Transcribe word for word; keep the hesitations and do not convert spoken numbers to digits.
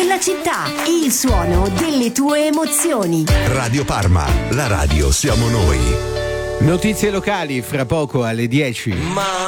della città, il suono delle tue emozioni. Radio Parma, la radio siamo noi. Notizie locali fra poco alle dieci.